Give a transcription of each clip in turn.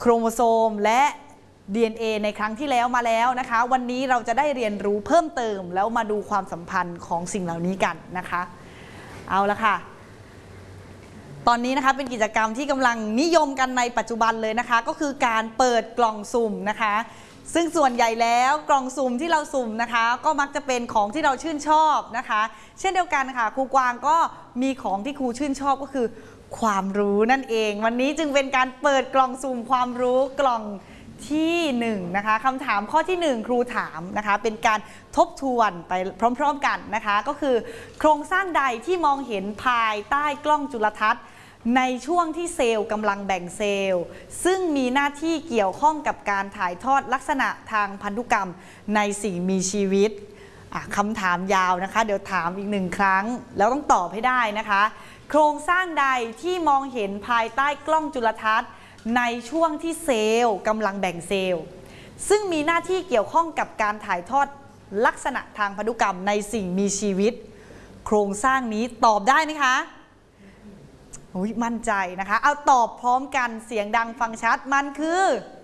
รโมโซมและ DNA ในครั้งที่แล้วมาแล้วนะคะวันนี้เราจะได้เรียนรู้เพิ่มเติมแล้วมาดูความสัมพันธ์ของสิ่งเหล่านี้กันนะคะเอาละค่ะตอนนี้นะคะเป็นกิจกรรมที่กำลังนิยมกันในปัจจุบันเลยนะคะก็คือการเปิดกล่องสุ่มนะคะซึ่งส่วนใหญ่แล้วกล่องสุ่มที่เราสุ่มนะคะก็มักจะเป็นของที่เราชื่นชอบนะคะเช่นเดียวกันค่ะครูกวางก็มีของที่ครูชื่นชอบก็คือความรู้นั่นเองวันนี้จึงเป็นการเปิดกล่องสุ่มความรู้กล่องที่1นะคะคำถามข้อที่1ครูถามนะคะเป็นการทบทวนไปพร้อมๆกันนะคะก็คือโครงสร้างใดที่มองเห็นภายใต้กล้องจุลทรรศน์ในช่วงที่เซลล์กำลังแบ่งเซลล์ซึ่งมีหน้าที่เกี่ยวข้องกับการถ่ายทอดลักษณะทางพันธุกรรมในสิ่งมีชีวิตคำถามยาวนะคะเดี๋ยวถามอีก1ครั้งแล้วต้องตอบให้ได้นะคะโครงสร้างใดที่มองเห็นภายใต้กล้องจุลทรรศน์ในช่วงที่เซลล์กำลังแบ่งเซลล์ซึ่งมีหน้าที่เกี่ยวข้องกับการถ่ายทอดลักษณะทางพันธุกรรมในสิ่งมีชีวิตโครงสร้างนี้ตอบได้ไหมคะมั่นใจนะคะเอาตอบพร้อมกันเสียงดังฟังชัดมันคือ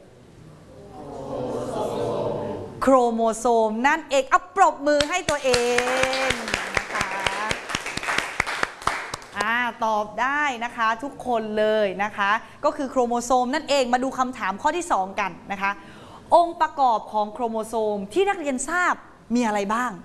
โครโมโซมนั่นเองเอาปรบมือให้ตัวเองนะคะตอบได้นะคะทุกคนเลยนะคะก็คือโครโมโซมนั่นเองมาดูคำถามข้อที่2กันนะคะองค์ประกอบของโครโมโซมที่นักเรียนทราบมีอะไรบ้าง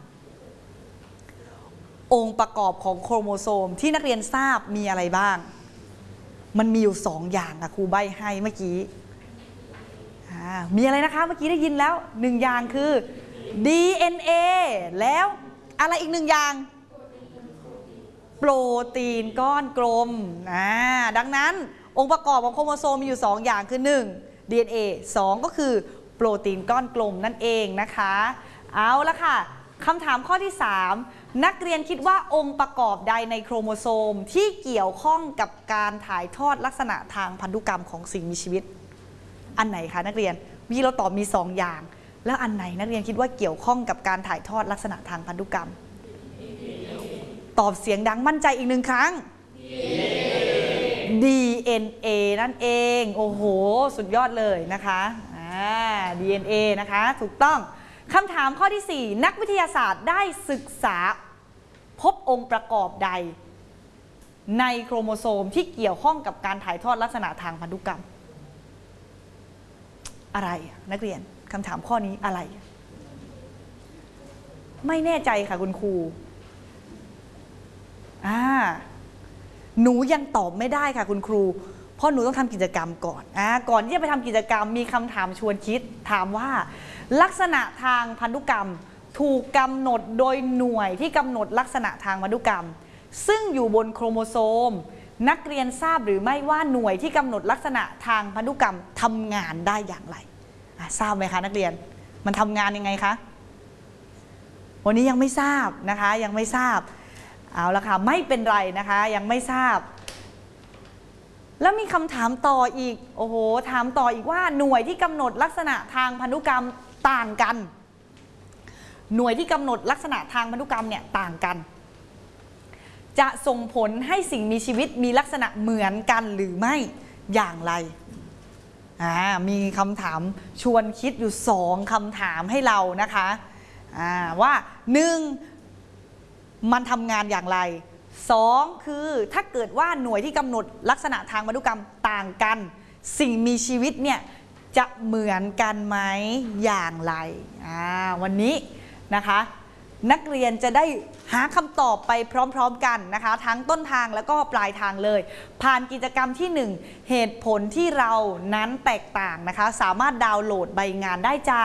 องค์ประกอบของโครโมโซมที่นักเรียนทราบมีอะไรบ้างมันมีอยู่2อย่างค่ะครูใบ้ให้เมื่อกี้มีอะไรนะคะเมื่อกี้ได้ยินแล้ว1อย่างคือ DNA แล้วอะไรอีก1อย่างโปรตีนก้อนกลมดังนั้นองค์ประกอบของโครโมโซมมีอยู่2อย่างคือ1 DNA 2ก็คือโปรตีนก้อนกลมนั่นเองนะคะเอาละค่ะคำถามข้อที่3นักเรียนคิดว่าองค์ประกอบใดในโครโมโซมที่เกี่ยวข้องกับการถ่ายทอดลักษณะทางพันธุกรรมของสิ่งมีชีวิตอันไหนคะนักเรียนวิเราตอบมี2อย่างแล้วอันไหนนักเรียนคิดว่าเกี่ยวข้องกับการถ่ายทอดลักษณะทางพันธุกรรมตอบเสียงดังมั่นใจอีก1ครั้ง DNA นั่นเองโอ้โหสุดยอดเลยนะคะDNA นะคะถูกต้องคำถามข้อที่4นักวิทยาศาสตร์ได้ศึกษาพบองค์ประกอบใดในโครโมโซมที่เกี่ยวข้องกับการถ่ายทอดลักษณะทางพันธุกรรมอะไรนักเรียนคำถามข้อนี้อะไรไม่แน่ใจค่ะคุณครูหนูยังตอบไม่ได้ค่ะคุณครูเพราะหนูต้องทำกิจกรรมก่อนก่อนที่จะไปทำกิจกรรมมีคำถามชวนคิดถามว่าลักษณะทางพันธุกรรมถูกกำหนดโดยหน่วยที่กำหนดลักษณะทางพันธุกรรมซึ่งอยู่บนโครโมโซมนักเรียนทราบหรือไม่ว่าหน่วยที่กำหนดลักษณะทางพันธุกรรมทำงานได้อย่างไรทราบไหมคะนักเรียนมันทำงานยังไงคะวันนี้ยังไม่ทราบนะคะยังไม่ทราบเอาละค่ะไม่เป็นไรนะคะยังไม่ทราบแล้วมีคำถามต่ออีกโอ้โหถามต่ออีกว่าหน่วยที่กำหนดลักษณะทางพันธุกรรมต่างกันหน่วยที่กำหนดลักษณะทางพันธุกรรมเนี่ยต่างกันจะส่งผลให้สิ่งมีชีวิตมีลักษณะเหมือนกันหรือไม่อย่างไรมีคำถามชวนคิดอยู่2คำถามให้เรานะคะว่า1มันทำงานอย่างไร2คือถ้าเกิดว่าหน่วยที่กำหนดลักษณะทางพันธุกรรมต่างกันสิ่งมีชีวิตเนี่ยจะเหมือนกันไหมอย่างไรวันนี้นะคะนักเรียนจะได้หาคำตอบไปพร้อมๆกันนะคะทั้งต้นทางแล้วก็ปลายทางเลยผ่านกิจกรรมที่1เหตุผลที่เรานั้นแตกต่างนะคะสามารถดาวน์โหลดใบงานได้จาก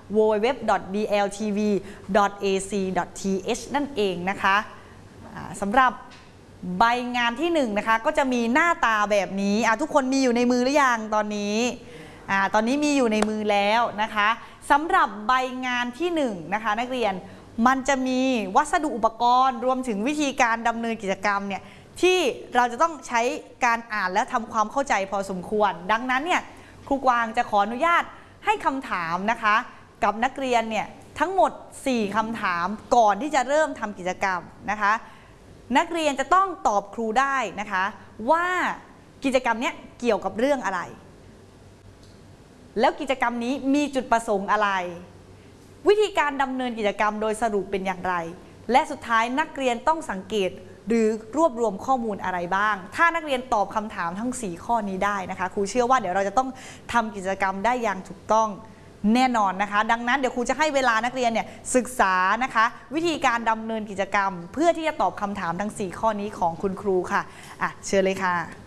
www.dltv.ac.th นั่นเองนะคะสำหรับใบงานที่1นะคะก็จะมีหน้าตาแบบนี้ทุกคนมีอยู่ในมือหรือยังตอนนี้ตอนนี้มีอยู่ในมือแล้วนะคะสำหรับใบงานที่1นะคะนักเรียนมันจะมีวัสดุอุปกรณ์รวมถึงวิธีการดำเนินกิจกรรมเนี่ยที่เราจะต้องใช้การอ่านและทำความเข้าใจพอสมควรดังนั้นเนี่ยครูกวางจะขออนุญาตให้คำถามนะคะกับนักเรียนเนี่ยทั้งหมด4คำถามก่อนที่จะเริ่มทำกิจกรรมนะคะนักเรียนจะต้องตอบครูได้นะคะว่ากิจกรรมนี้เกี่ยวกับเรื่องอะไรแล้วกิจกรรมนี้มีจุดประสงค์อะไรวิธีการดำเนินกิจกรรมโดยสรุปเป็นอย่างไรและสุดท้ายนักเรียนต้องสังเกตหรือรวบรวมข้อมูลอะไรบ้างถ้านักเรียนตอบคำถามทั้ง4ข้อนี้ได้นะคะครูเชื่อว่าเดี๋ยวเราจะต้องทำกิจกรรมได้อย่างถูกต้องแน่นอนนะคะดังนั้นเดี๋ยวครูจะให้เวลานักเรียนเนี่ยศึกษานะคะวิธีการดำเนินกิจกรรมเพื่อที่จะตอบคำถามทั้ง4ข้อนี้ของคุณครูค่ะเชิญเลยค่ะ